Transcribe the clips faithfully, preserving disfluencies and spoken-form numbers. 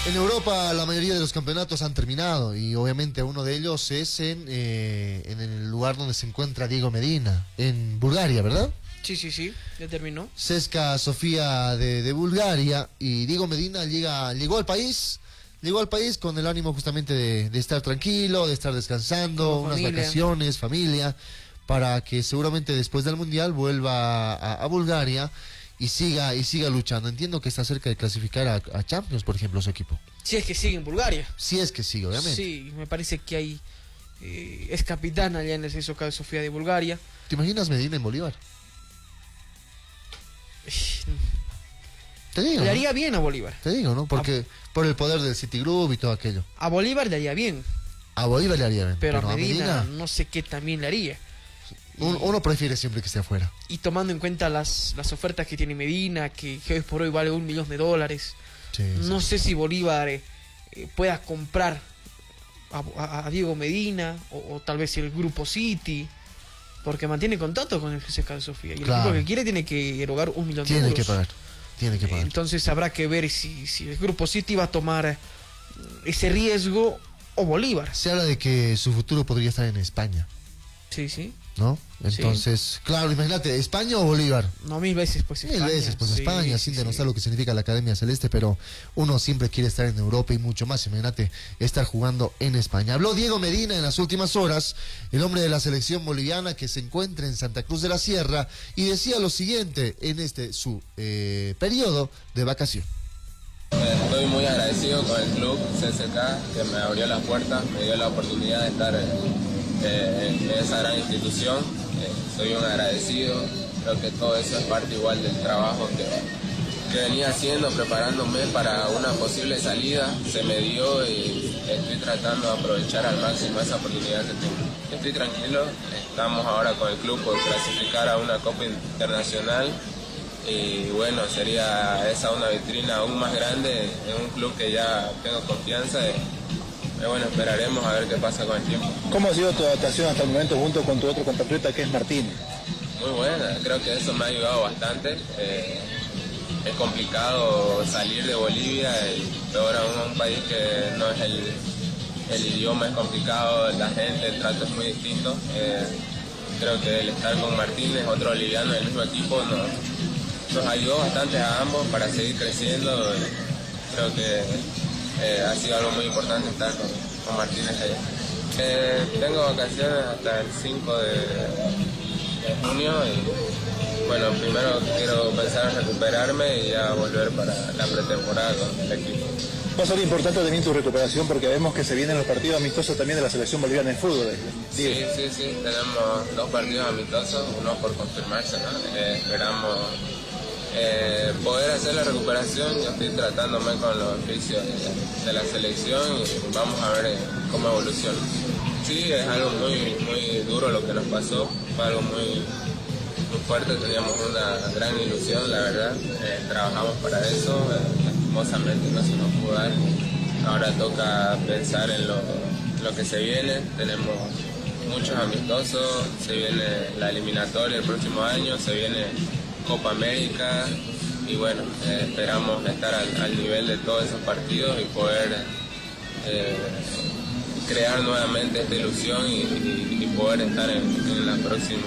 En Europa la mayoría de los campeonatos han terminado y obviamente uno de ellos es en, eh, en el lugar donde se encuentra Diego Medina, en Bulgaria, ¿verdad? Sí, sí, sí, ya terminó. CSKA Sofía de, de Bulgaria, y Diego Medina llega, llegó al país, llegó al país con el ánimo justamente de, de estar tranquilo, de estar descansando, unas vacaciones, familia, para que seguramente después del Mundial vuelva a, a Bulgaria y siga y siga luchando. Entiendo que está cerca de clasificar a, a Champions, por ejemplo, su equipo. Si es que sigue en Bulgaria. Si es que sigue, obviamente. Sí, me parece que hay eh, es capitán allá en el CSKA Sofía de Bulgaria. ¿Te imaginas Medina en Bolívar? Te digo, le ¿no? haría bien a Bolívar. Te digo, ¿no? Porque a... por el poder del Citigroup y todo aquello. A Bolívar le haría bien. A Bolívar le haría bien. Pero, pero a, Medina, a Medina no sé qué también le haría. Uno, uno prefiere siempre que esté afuera. Y tomando en cuenta las, las ofertas que tiene Medina, que, que hoy por hoy vale un millón de dólares, sí, no sí. sé si Bolívar eh, pueda comprar a, a, a Diego Medina o, o tal vez el Grupo City, porque mantiene contacto con el CSKA Sofía. Y claro. el equipo que quiere tiene que erogar un millón tiene de euros. Que pagar. Tiene que pagar. Entonces habrá que ver si, si el Grupo City va a tomar ese riesgo o Bolívar. Se habla de que su futuro podría estar en España. Sí, sí. ¿No? Entonces, sí. Claro, imagínate, ¿España o Bolívar? No, mil veces pues España. Mil veces pues sí, España, sin sí, denostar sí. lo que significa la Academia Celeste, pero uno siempre quiere estar en Europa y mucho más. Imagínate estar jugando en España. Habló Diego Medina en las últimas horas, el hombre de la selección boliviana que se encuentra en Santa Cruz de la Sierra, y decía lo siguiente en este su eh, periodo de vacación. Estoy muy agradecido con el club C S K A, que me abrió las puertas, me dio la oportunidad de estar eh, en esa gran institución. Eh, soy un agradecido, creo que todo eso es parte igual del trabajo que, que venía haciendo, preparándome para una posible salida. Se me dio y estoy tratando de aprovechar al máximo esa oportunidad que tengo. Estoy tranquilo, estamos ahora con el club por clasificar a una Copa Internacional. Y bueno, sería esa una vitrina aún más grande en un club que ya tengo confianza. Y bueno, esperaremos a ver qué pasa con el tiempo. ¿Cómo ha sido tu adaptación hasta el momento junto con tu otro compatriota que es Martín? Muy buena, creo que eso me ha ayudado bastante. Eh, es complicado salir de Bolivia y peor aún a un país que no es el, el idioma, es complicado, la gente, el trato es muy distinto. Eh, creo que el estar con Martínez, otro boliviano del mismo equipo, no, nos ayudó bastante a ambos para seguir creciendo. Creo que eh, ha sido algo muy importante estar con, con Martínez allá. Eh, tengo vacaciones hasta el cinco de, de junio y bueno, primero quiero pensar en recuperarme y ya volver para la pretemporada con el equipo. Va a ser importante también tu recuperación porque vemos que se vienen los partidos amistosos también de la selección boliviana de fútbol. Sí, sí, sí, tenemos dos partidos amistosos, uno por confirmarse, ¿no? Eh, esperamos Eh, poder hacer la recuperación. Yo estoy tratándome con los oficios de, de la selección y vamos a ver eh, cómo evoluciona. Sí, es algo muy, muy duro lo que nos pasó, fue algo muy, muy fuerte, teníamos una gran ilusión, la verdad, eh, trabajamos para eso, eh, lastimosamente no se nos pudo dar. Ahora toca pensar en lo, lo que se viene, tenemos muchos amistosos, se viene la eliminatoria el próximo año, se viene Copa América y bueno, eh, esperamos estar al, al nivel de todos esos partidos y poder eh, crear nuevamente esta ilusión y, y, y poder estar en, en la próxima.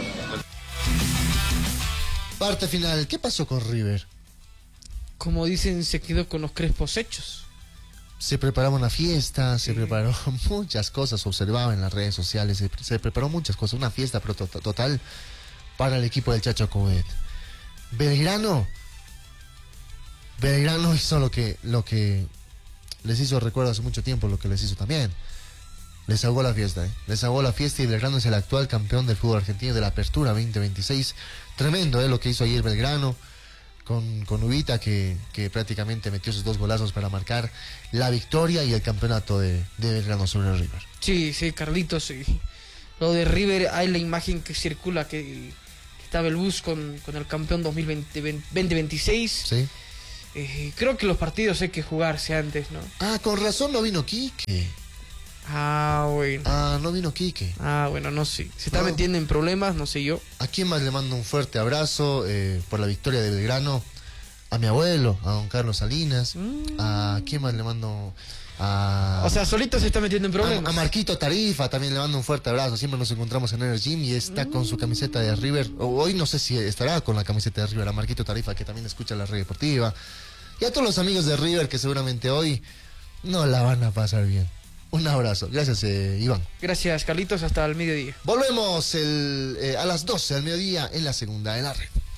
Parte final, ¿qué pasó con River? Como dicen, se quedó con los crespos hechos. Se preparaba una fiesta, se sí. preparó muchas cosas, observaba en las redes sociales, se, se preparó muchas cosas, una fiesta pero to total para el equipo del Chacho Coudet. Belgrano Belgrano hizo lo que lo que les hizo, recuerdo hace mucho tiempo, lo que les hizo también. Les ahogó la fiesta, ¿eh? Les ahogó la fiesta y Belgrano es el actual campeón del fútbol argentino de la Apertura veinte veintiséis. Tremendo, ¿eh? Lo que hizo ayer Belgrano con, con Ubita, que, que prácticamente metió sus dos golazos para marcar la victoria y el campeonato de, de Belgrano sobre el River. Sí, sí, Carlitos, sí. Lo de River, hay la imagen que circula que estaba el bus con, con el campeón dos mil veinte, veinte veintiséis. Sí. Eh, creo que los partidos hay que jugarse antes, ¿no? Ah, con razón no vino Quique. Ah, bueno. Ah, no vino Quique. Ah, bueno, no sé. Se está no. metiendo en problemas, no sé yo. ¿A quién más le mando un fuerte abrazo eh, por la victoria de Belgrano? a mi abuelo, a don Carlos Salinas, Mm. a quién más le mando, a, O sea, solito se está metiendo en a, problemas. a Marquito Tarifa también le mando un fuerte abrazo. Siempre nos encontramos en el gym y está con su camiseta de River. O- Hoy no sé si estará con la camiseta de River. A Marquito Tarifa, que también escucha la red deportiva. Y a todos los amigos de River que seguramente hoy no la van a pasar bien. Un abrazo. Gracias, eh, Iván. Gracias, Carlitos. Hasta el mediodía. Volvemos el, eh, a las doce del mediodía en la segunda de la red.